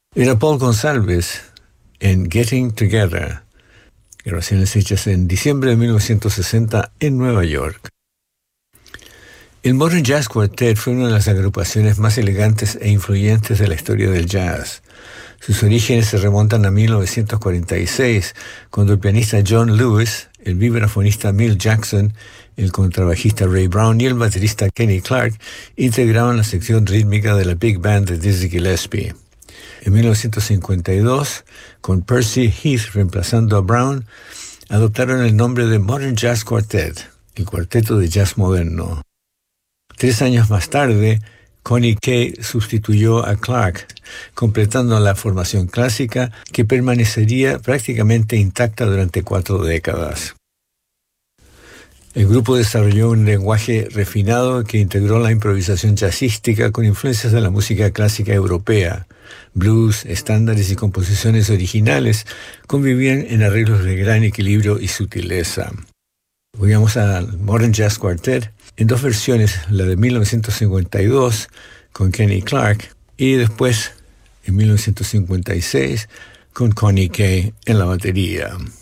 Era Paul Gonsalves en Getting Together, grabaciones hechas en diciembre de 1960 en Nueva York. El Modern Jazz Quartet fue una de las agrupaciones más elegantes e influyentes de la historia del jazz. Sus orígenes se remontan a 1946, cuando el pianista John Lewis, el vibrafonista Milt Jackson, el contrabajista Ray Brown y el baterista Kenny Clarke integraban la sección rítmica de la Big Band de Dizzy Gillespie. En 1952, con Percy Heath reemplazando a Brown, adoptaron el nombre de Modern Jazz Quartet, el cuarteto de jazz moderno. 3 años más tarde, Connie Kay sustituyó a Clarke, completando la formación clásica que permanecería prácticamente intacta durante 4 décadas. El grupo desarrolló un lenguaje refinado que integró la improvisación jazzística con influencias de la música clásica europea. Blues, estándares y composiciones originales convivían en arreglos de gran equilibrio y sutileza. Oigamos al Modern Jazz Quartet en 2 versiones, la de 1952 con Kenny Clarke y después en 1956 con Connie Kay en la batería.